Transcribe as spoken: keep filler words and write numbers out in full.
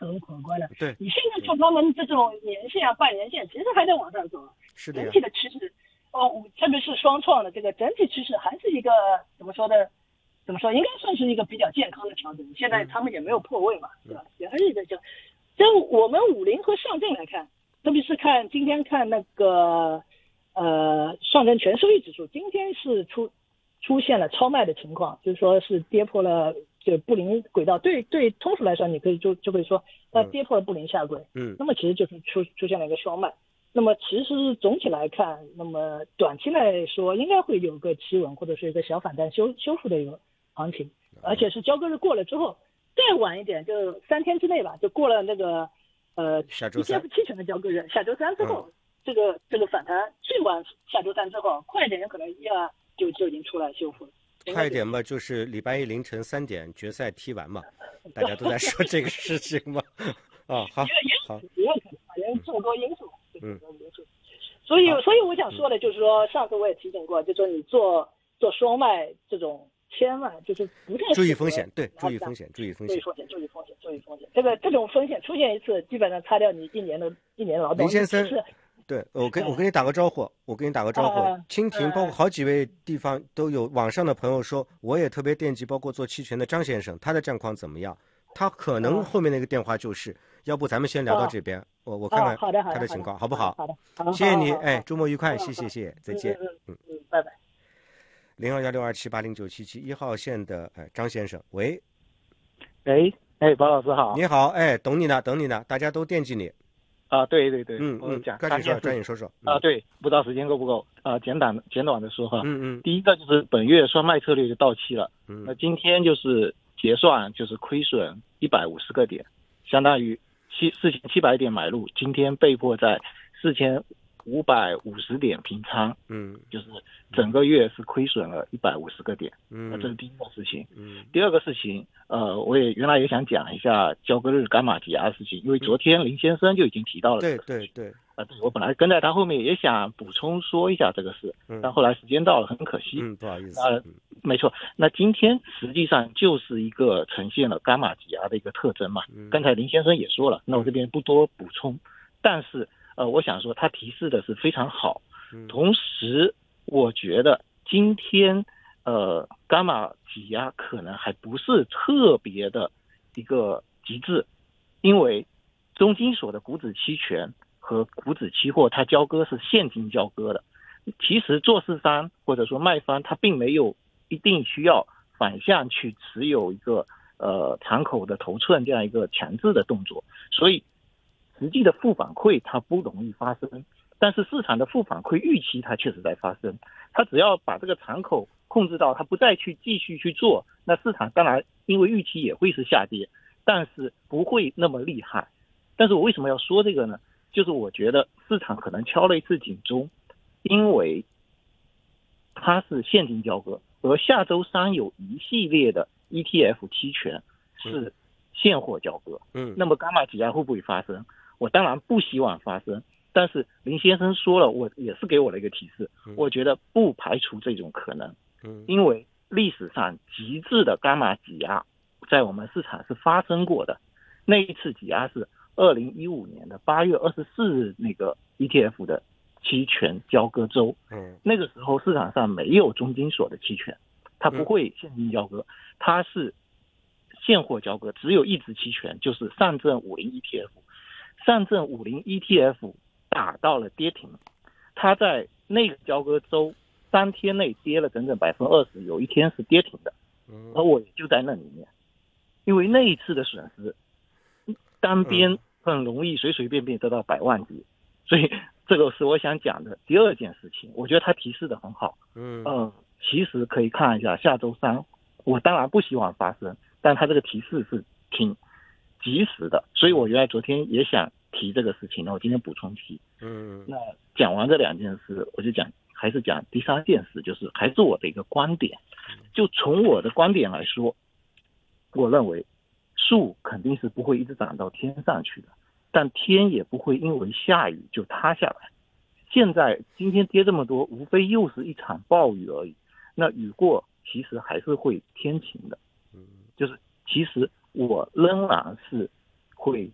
很可观的。 对， 你现在看他们这种年线啊、半年线，其实还在往上走， 是的呀， 整体的趋势，哦，特别是双创的这个整体趋势还是一个怎么说的？怎么说？应该算是一个比较健康的调整。现在他们也没有破位嘛， 嗯、 对吧？也还是一个这样。就我们五零和上证来看，特别是看今天看那个呃上证全收益指数，今天是出出现了超卖的情况，就是说是跌破了就布林轨道。对对，通俗来说，你可以就就会说它跌破了布林下轨。 嗯， 那么其实就是出出现了一个双卖。那么其实总体来看，那么短期来说应该会有个企稳或者是一个小反弹修修复的一个行情，而且是交割日过了之后，再晚一点就三天之内吧，就过了那个呃 E T F 期权的交割日，下周三之后，嗯、这个这个反弹最晚下周三之后，快一点有可能一二就就已经出来修复了。 快一点嘛，就是礼拜一凌晨三点决赛踢完嘛，大家都在说这个事情嘛。啊、哦，好，好， 也有可能，反正这么多因素，嗯，所以所以我想说的就是说，上次我也提醒过，就说你做做双卖这种。千万就是不太注意风险，对，注意风险，注意风险， 注意风险，注意风险，注意风险。这个这种风险出现一次，基本上擦掉你一年的一年的劳动。 林先生，对我跟我跟你打个招呼，我跟你打个招呼。 啊、 蜻蜓包括好几位地方都有网上的朋友说，我也特别惦记，包括做期权的张先生，他的战况怎么样？他可能后面那个电话就是，要不咱们先聊到这边，我我看看他的情况好不好？ 好的， 谢谢你，哎，周末愉快，谢谢谢谢，再见， 嗯嗯，拜拜。 零二幺六二七八零九七七一号线的哎张先生，喂， 哎哎，包老师好， 你好，哎，等你呢，等你呢，大家都惦记你啊，对对对， 嗯嗯， 讲抓紧说，抓紧说说啊，对，不知道时间够不够啊，简短简短的说哈， 嗯嗯， 第一个就是本月双卖策略就到期了， 嗯， 那今天就是结算就是亏损一百五十个点，相当于七四千七百点买入，今天被迫在四千五百五十点平仓， 嗯， 就是整个月是亏损了一百五十个点， 嗯， 这是第一个事情。 嗯， 第二个事情，呃，我也原来也想讲一下交割日伽马抵押的事情，因为昨天林先生就已经提到了这个事情。 对对对， 啊、呃，我本来跟在他后面也想补充说一下这个事， 嗯、 但后来时间到了，很可惜。 嗯，不好意思。 呃，没错，那今天实际上就是一个呈现了伽马抵押的一个特征嘛。 嗯、 刚才林先生也说了，那我这边不多补充，但是。呃，我想说，他提示的是非常好。同时，我觉得今天呃，伽马抵押可能还不是特别的一个极致，因为中金所的股指期权和股指期货，它交割是现金交割的。其实做市方或者说卖方，他并没有一定需要反向去持有一个呃敞口的头寸这样一个强制的动作，所以。实际的负反馈它不容易发生，但是市场的负反馈预期它确实在发生。它只要把这个敞口控制到它不再去继续去做，那市场当然因为预期也会是下跌，但是不会那么厉害。但是我为什么要说这个呢？就是我觉得市场可能敲了一次警钟，因为它是现金交割，而下周三有一系列的 E T F 期权是现货交割。 嗯， 那么伽马抵押会不会发生？我当然不希望发生，但是林先生说了，我也是给我了一个提示，我觉得不排除这种可能，因为历史上极致的伽马抵押在我们市场是发生过的，那一次抵押是二零一五年的八月二十四日那个 E T F 的期权交割周，那个时候市场上没有中金所的期权，它不会现金交割，它是现货交割，只有一只期权，就是上证五零 E T F。上证五零 E T F 打到了跌停，它在那个交割周三天内跌了整整百分之二十，有一天是跌停的，而我也就在那里面，因为那一次的损失，单边很容易随随便便得到百万级，所以这个是我想讲的第二件事情。我觉得他提示的很好，嗯，呃，其实可以看一下下周三，我当然不希望发生，但他这个提示是挺及时的，所以我原来昨天也想提这个事情，那我今天补充提。嗯，那讲完这两件事，我就讲还是讲第三件事，就是还是我的一个观点。就从我的观点来说，我认为树肯定是不会一直长到天上去的，但天也不会因为下雨就塌下来。现在今天跌这么多，无非又是一场暴雨而已。那雨过其实还是会天晴的，就是其实我仍然是会